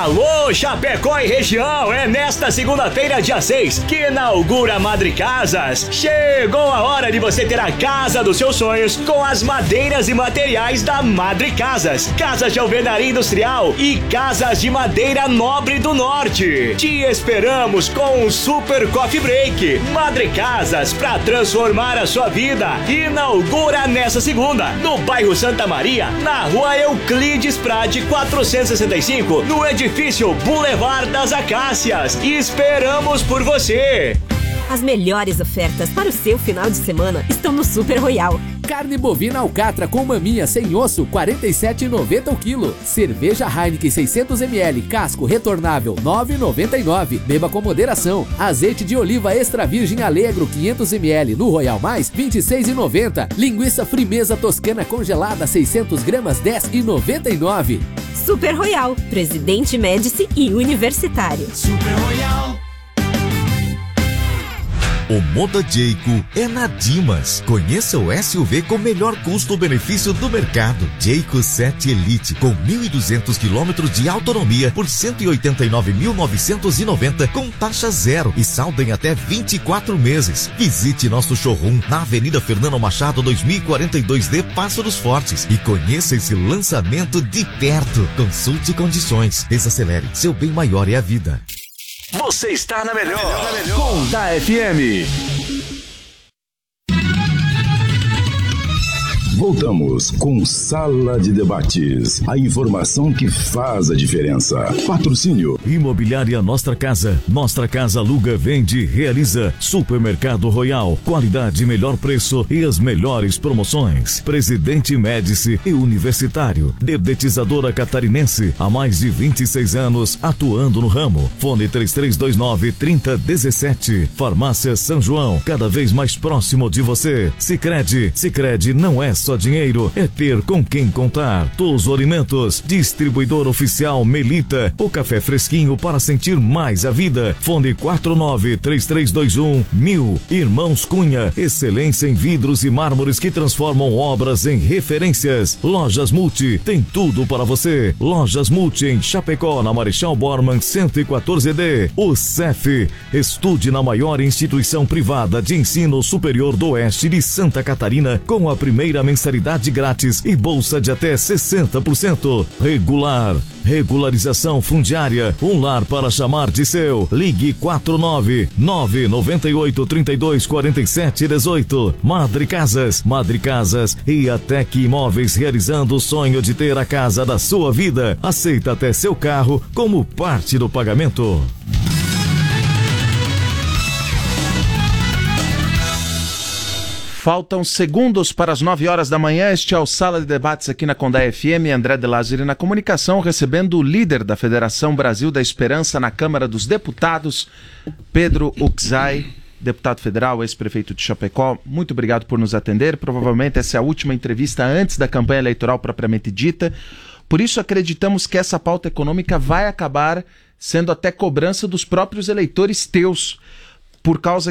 Alô, Chapecó e região, é nesta segunda-feira, dia 6, que inaugura a Madre Casas. Chegou a hora de você ter a casa dos seus sonhos com as madeiras e materiais da Madre Casas. Casas de alvenaria industrial e casas de madeira nobre do norte. Te esperamos com um super coffee break. Madre Casas, pra transformar a sua vida. Inaugura nessa segunda, no bairro Santa Maria, na rua Euclides Prade 465, no edifício Boulevard das Acácias. Esperamos por você! As melhores ofertas para o seu final de semana estão no Super Royal. Carne bovina alcatra com maminha sem osso, R$ 47,90 o quilo. Cerveja Heineken 600ml, casco retornável, R$ 9,99. Beba com moderação. Azeite de oliva extra virgem Alegro, 500ml, no Royal Mais, R$ 26,90. Linguiça Frimeza Toscana congelada, 600 gramas, R$ 10,99. Super Royal, Presidente Médici e Universitário. Super Royal. O Moda Jayco é na Dimas. Conheça o SUV com melhor custo-benefício do mercado. Jayco 7 Elite com 1.200 km de autonomia por R$ 189.990 com taxa zero e saldo em até 24 meses. Visite nosso showroom na Avenida Fernando Machado 2042D, Passo dos Fortes e conheça esse lançamento de perto. Consulte condições. Desacelere. Seu bem maior é a vida. Você está na melhor. Com da FM. Voltamos com Sala de Debates. A informação que faz a diferença. Patrocínio. Imobiliária Nossa Casa. Nossa Casa aluga, vende, realiza. Supermercado Royal. Qualidade, melhor preço e as melhores promoções. Presidente Médici e Universitário. Dedetizadora Catarinense. Há mais de 26 anos atuando no ramo. Fone 3329-3017. Farmácia São João. Cada vez mais próximo de você. Sicredi. Sicredi não é só dinheiro, é ter com quem contar. Touso Alimentos, distribuidor oficial Melita, o café fresquinho para sentir mais a vida. Fone 49-3321-1000. Irmãos Cunha, excelência em vidros e mármores que transformam obras em referências. Lojas Multi, tem tudo para você. Lojas Multi em Chapecó, na Marechal Bormann 114D. O CEF, estude na maior instituição privada de ensino superior do oeste de Santa Catarina com a primeira mensalidade grátis e bolsa de até 60%. Regular. Regularização fundiária. Um lar para chamar de seu. Ligue 49998324718. Madre Casas. Madre Casas e Atec Imóveis, realizando o sonho de ter a casa da sua vida. Aceita até seu carro como parte do pagamento. Faltam segundos para as 9 horas da manhã. Este é o Sala de Debates aqui na Condá FM. André de Lázari na comunicação, recebendo o líder da Federação Brasil da Esperança na Câmara dos Deputados, Pedro Uczai, deputado federal, ex-prefeito de Chapecó. Muito obrigado por nos atender. Provavelmente essa é a última entrevista antes da campanha eleitoral propriamente dita. Por isso acreditamos que essa pauta econômica vai acabar sendo até cobrança dos próprios eleitores teus, por causa